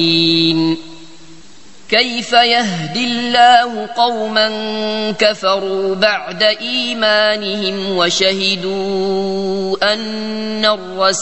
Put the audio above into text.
كيف يهدي الله قوما كفروا بعد إيمانهم وشهدوا أن الرسول